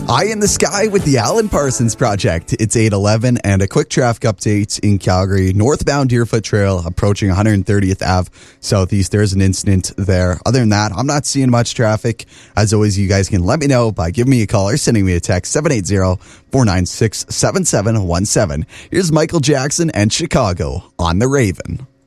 Eye in the Sky with the Alan Parsons Project. It's 8:11 and a quick traffic update in Calgary. Northbound Deerfoot Trail approaching 130th Ave Southeast. There's an incident there. Other than that, I'm not seeing much traffic. As always, you guys can let me know by giving me a call or sending me a text, 780-496-7717. Here's Michael Jackson and Chicago on The Raven.